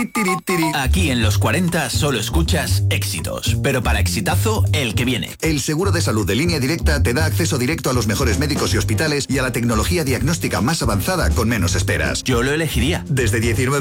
Aquí en Los 40 solo escuchas éxitos, pero para exitazo, el que viene. El seguro de salud de Línea Directa te da acceso directo a los mejores médicos y hospitales y a la tecnología diagnóstica más avanzada con menos esperas. Yo lo elegiría. Desde 19